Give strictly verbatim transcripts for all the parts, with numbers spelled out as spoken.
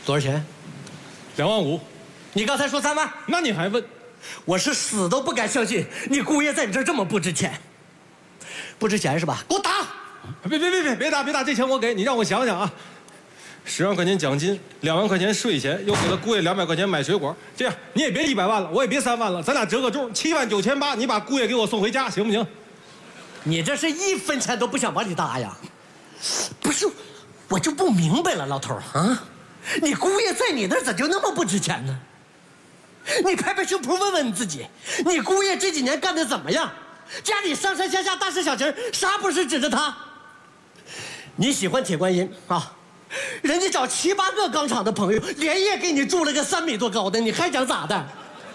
多少钱？ 两万五。 你刚才说三万， 那你还问？ 我是死都不敢相信你姑爷在你这儿这么不值钱。不值钱是吧？给我打！ 别别别别别打别打，这钱我给你，让我想想啊。十万块钱奖金，两万块钱税钱，又给他姑爷两百块钱买水果。这样你也别一百万了，我也别三万了，咱俩折个中，七万九千八，你把姑爷给我送回家，行不行？ 你这是一分钱都不想往里搭呀？不是，我就不明白了，老头啊，你姑爷在你那儿咋就那么不值钱呢？你拍拍胸脯问问你自己，你姑爷这几年干的怎么样？家里上上下下大事小情啥不是指着他？你喜欢铁观音啊？人家找七八个钢厂的朋友，连夜给你铸了个三米多高的，你还想咋的？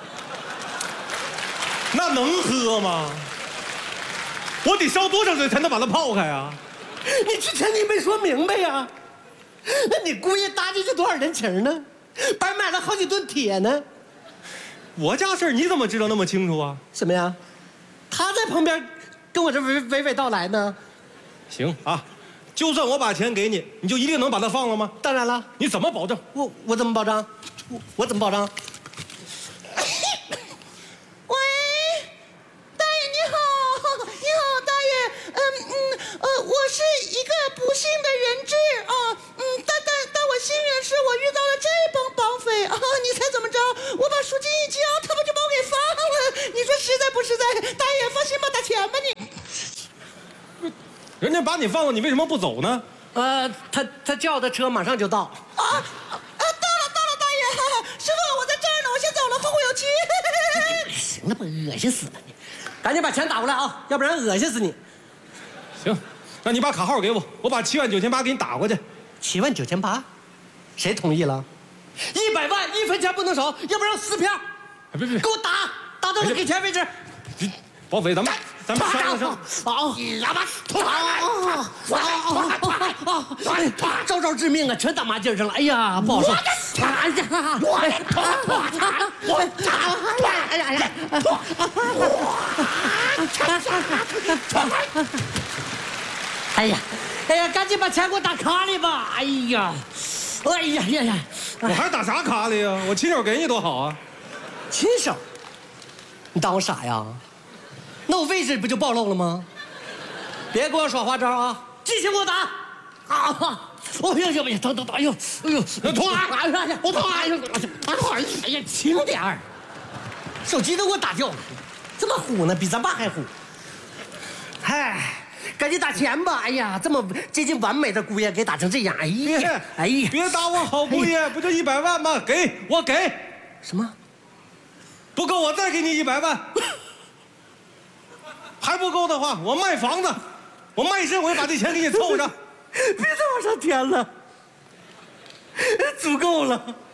那能喝吗？我得烧多少水才能把它泡开啊？ 你之前你没说明白呀？那你姑爷搭进去多少人情呢？白买了好几吨铁呢。 我家事儿你怎么知道那么清楚啊？ 什么呀？他在旁边跟我这娓娓娓道来呢。 行啊，就算我把钱给你，你就一定能把它放了吗？ 当然了。 你怎么保证？ 我我怎么保障？我我怎么保障？ 喂，大爷你好，你好大爷，嗯嗯呃，我是一个不幸的人质啊，嗯，但但但我幸运是我遇到了这帮绑匪啊，你猜怎么着？我把赎金一交，他们就把我给放了，你说实在不实在？大爷放心吧，打钱吧你。 人家把你放了，你为什么不走呢？ 呃，他他叫的车马上就到。 啊啊，到了到了，大爷，师傅我在这儿呢，我先走了，后会有期。 行了吧，恶心死了你！赶紧把钱打过来啊，要不然恶心死你。 行，那你把卡号给我，我把七万九千八给你打过去。 七万九千八，谁同意了？一百万一分钱不能少，要不然撕票。 别别， 给我打，打到我给钱为止。 绑匪，咱们咱们商量商。 好，哑巴，招招致命啊，全打麻筋上了。哎呀，不好说。哎呀，我我哎呀呀！哎呀，哎呀，赶紧把钱给我打卡里吧！哎呀，哎呀呀呀！ 我还打啥卡里呀？我亲手给你多好啊！ 亲手？你当我傻呀？那我位置不就暴露了吗？别给我耍花招啊！继续给我打！啊！哦呀呀呀！等等等！哎呦哎呦！痛啊！哎呀！我痛啊！哎呦！哎呀，轻点儿！手机都给我打掉了，这么虎呢？比咱爸还虎！嗨，赶紧打钱吧！哎呀，这么接近完美的姑爷给打成这样，哎呀！哎呀！ 别打我好姑爷，不就一百万吗？给我给！ 什么？ 不够我再给你一百万。还不够的话，我卖房子，我卖身，我也把这钱给你凑上。 别再往上添了，足够了。